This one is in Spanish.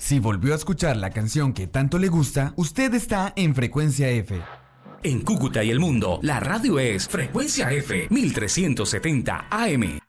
Si volvió a escuchar la canción que tanto le gusta, usted está en Frecuencia F. En Cúcuta y el mundo, la radio es Frecuencia F 1370 AM.